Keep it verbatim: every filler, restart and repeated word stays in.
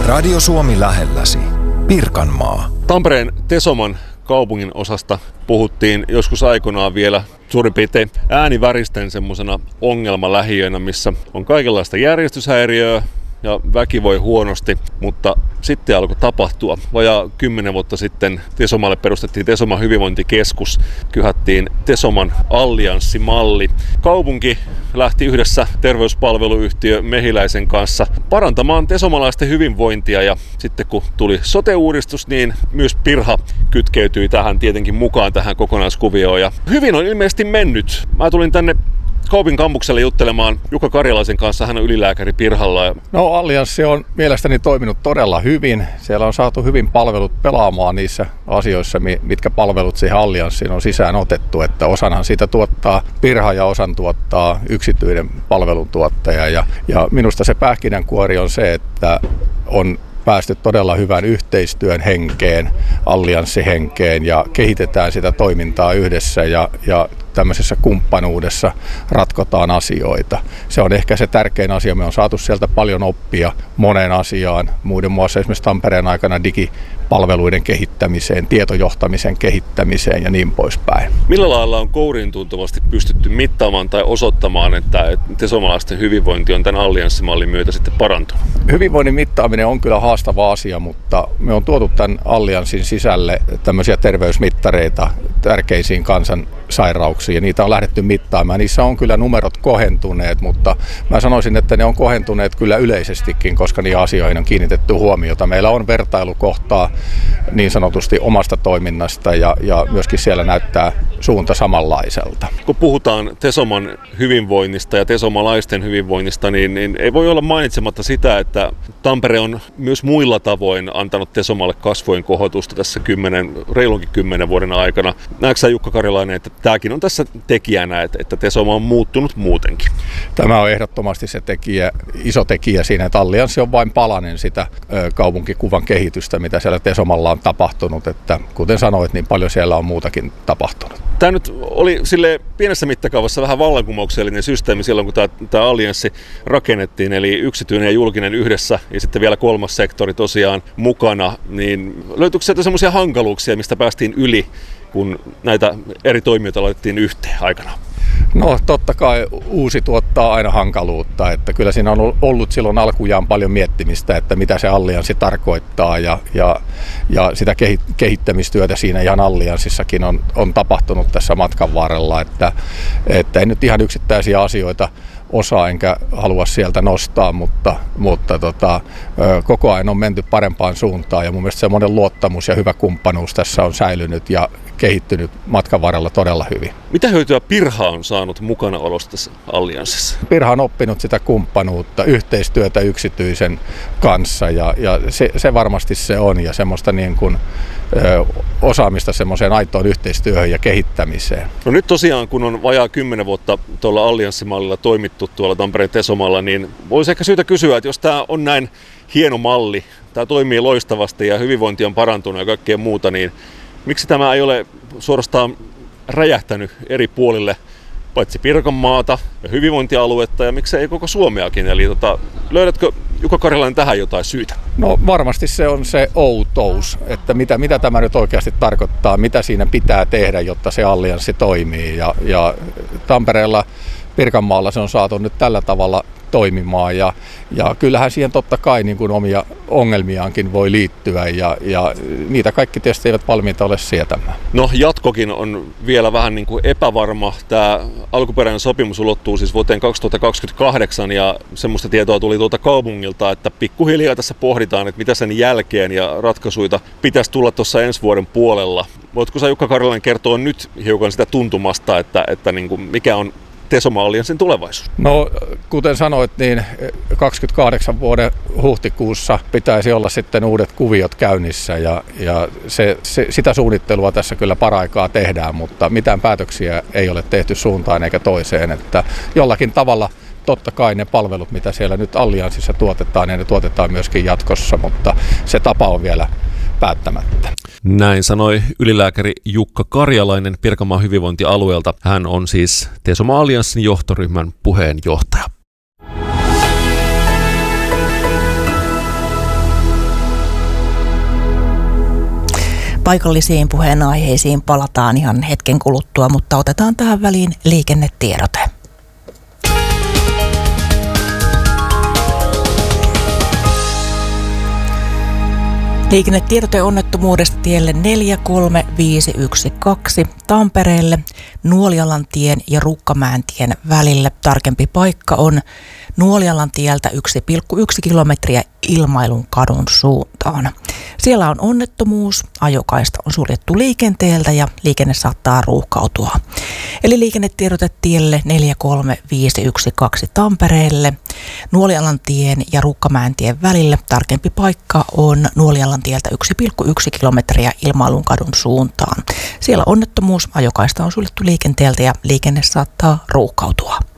Radio Suomi lähelläsi. Pirkanmaa. Tampereen Tesoman kaupungin osasta puhuttiin joskus aikoinaan vielä suurin piirtein ääniväristen semmoisena ongelmalähiönä, missä on kaikenlaista järjestyshäiriöä ja väki voi huonosti, mutta sitten alkoi tapahtua. Vajaa kymmenen vuotta sitten Tesomalle perustettiin Tesoman hyvinvointikeskus, kyhättiin Tesoman allianssimalli. Kaupunki lähti yhdessä terveyspalveluyhtiö Mehiläisen kanssa parantamaan tesomalaisten hyvinvointia, ja sitten kun tuli sote-uudistus, niin myös Pirha kytkeytyi tähän tietenkin mukaan tähän kokonaiskuvioon, ja hyvin on ilmeisesti mennyt. Mä tulin tänne Kaupin kampukselle juttelemaan Jukka Karjalaisen kanssa, hän on ylilääkäri Pirhalla. No, allianssi on mielestäni toiminut todella hyvin. Siellä on saatu hyvin palvelut pelaamaan niissä asioissa, mitkä palvelut siihen allianssiin on sisään otettu. Että osanhan siitä tuottaa Pirha ja osan tuottaa yksityinen palveluntuottaja. Ja, ja minusta se pähkinänkuori on se, että on päästy todella hyvän yhteistyön henkeen, allianssihenkeen, ja kehitetään sitä toimintaa yhdessä ja, ja tämmöisessä kumppanuudessa ratkotaan asioita. Se on ehkä se tärkein asia. Me on saatu sieltä paljon oppia moneen asiaan, muiden muassa esimerkiksi Tampereen aikana digipalveluiden kehittämiseen, tietojohtamisen kehittämiseen ja niin poispäin. Millä lailla on kouriin tuntuvasti pystytty mittaamaan tai osoittamaan, että tesomalaisten hyvinvointi on tämän allianssimallin myötä sitten parantunut? Hyvinvoinnin mittaaminen on kyllä haastava asia, mutta me on tuotu tämän allianssin sisälle tämmöisiä terveysmittareita tärkeisiin kansansairauksiin, ja niitä on lähdetty mittaamaan. Niissä on kyllä numerot kohentuneet, mutta mä sanoisin, että ne on kohentuneet kyllä yleisestikin, koska niihin asioihin on kiinnitetty huomiota. Meillä on vertailukohtaa niin sanotusti omasta toiminnasta, ja, ja myöskin siellä näyttää suunta samanlaiselta. Kun puhutaan Tesoman hyvinvoinnista ja tesomalaisten hyvinvoinnista, niin, niin ei voi olla mainitsematta sitä, että Tampere on myös muilla tavoin antanut Tesomalle kasvojen kohotusta tässä kymmenen, reilunkin kymmenen vuoden aikana. Näetkö sä, Jukka Karjalainen, että tämäkin on tässä tekijänä, että, että Tesoma on muuttunut muutenkin? Tämä on ehdottomasti se tekijä, iso tekijä siinä, että allianssi on vain palanen sitä ö, kaupunkikuvan kehitystä, mitä siellä Tesomalla on tapahtunut. Että, kuten sanoit, niin paljon siellä on muutakin tapahtunut. Tämä nyt oli sille pienessä mittakaavassa vähän vallankumouksellinen systeemi silloin, kun tämä, tämä allianssi rakennettiin, eli yksityinen ja julkinen yhdessä, ja sitten vielä kolmas sektori tosiaan mukana. Niin löytyykö sieltä semmoisia hankaluuksia, mistä päästiin yli, kun näitä eri toimijoita laitettiin yhteen aikanaan? No, totta kai uusi tuottaa aina hankaluutta, että kyllä siinä on ollut silloin alkujaan paljon miettimistä, että mitä se allianssi tarkoittaa, ja, ja, ja sitä kehittämistyötä siinä ihan allianssissakin on, on tapahtunut tässä matkan varrella, että, että en nyt ihan yksittäisiä asioita osaa enkä halua sieltä nostaa, mutta, mutta tota, koko ajan on menty parempaan suuntaan, ja mun mielestä semmoinen luottamus ja hyvä kumppanuus tässä on säilynyt ja kehittynyt matkan varrella todella hyvin. Mitä hyötyä Pirha on saanut mukana olosta tässä allianssissa? Pirha on oppinut sitä kumppanuutta, yhteistyötä yksityisen kanssa, ja, ja se, se varmasti se on, ja semmoista niin kuin ö, osaamista semmoiseen aitoon yhteistyöhön ja kehittämiseen. No nyt tosiaan, kun on vajaa kymmenen vuotta tuolla allianssimallilla toimittu tuolla Tampereen Tesomalla, niin voisi ehkä syytä kysyä, että jos tämä on näin hieno malli, tämä toimii loistavasti ja hyvinvointi on parantunut ja kaikkea muuta, niin miksi tämä ei ole suorastaan räjähtänyt eri puolille, paitsi Pirkanmaata ja hyvinvointialuetta, ja miksei koko Suomeakin? Eli tota, löydätkö, Jukka Karjalainen, tähän jotain syytä? No, varmasti se on se outous, että mitä, mitä tämä nyt oikeasti tarkoittaa, mitä siinä pitää tehdä, jotta se allianssi toimii. Ja, ja Tampereella, Pirkanmaalla se on saatu nyt tällä tavalla toimimaan, ja, ja kyllähän siihen totta kai niin kuin omia ongelmiaankin voi liittyä, ja, ja niitä kaikki tietysti eivät valmiita ole sietämään. No, jatkokin on vielä vähän niin kuin epävarma. Tämä alkuperäinen sopimus ulottuu siis vuoteen kaksituhattakaksikymmentäkahdeksan, ja semmoista tietoa tuli tuolta kaupungilta, että pikkuhiljaa tässä pohditaan, että mitä sen jälkeen, ja ratkaisuita pitäisi tulla tuossa ensi vuoden puolella. Voitko sä, Jukka Karjalainen, kertoa nyt hiukan sitä tuntumasta, että, että niin kuin mikä on Tesoma-allianssin tulevaisuus? No, kuten sanoit, niin kaksikymmentäkahdeksan vuoden huhtikuussa pitäisi olla sitten uudet kuviot käynnissä, ja, ja se, se, sitä suunnittelua tässä kyllä paraikaa tehdään, mutta mitään päätöksiä ei ole tehty suuntaan eikä toiseen, että jollakin tavalla totta kai ne palvelut, mitä siellä nyt allianssissa tuotetaan, ja ne tuotetaan myöskin jatkossa, mutta se tapa on vielä päättämättä. Näin sanoi ylilääkäri Jukka Karjalainen Pirkanmaan hyvinvointialueelta. Hän on siis Tesoma-allianssin johtoryhmän puheenjohtaja. Paikallisiin puheenaiheisiin palataan ihan hetken kuluttua, mutta otetaan tähän väliin liikennetiedote. Liikennetiedote onnettomuudesta tielle neljä kolme viisi yksi kaksi Tampereelle Nuolialantien ja Rukkamäentien välille. Tarkempi paikka on Nuolialantieltä yksi pilkku yksi kilometriä Ilmailun kadun suuntaan. Siellä on onnettomuus, ajokaista on suljettu liikenteeltä ja liikenne saattaa ruuhkautua. Eli liikennetiedote tielle neljä kolme viisi yksi kaksi Tampereelle Nuolialantien ja Rukkamäentien välille. Tarkempi paikka on Nuolialantieltä yksi pilkku yksi kilometriä Ilmailun kadun suuntaan. Siellä onnettomuus, ajokaista on suljettu liikenteeltä ja liikenne saattaa ruuhkautua.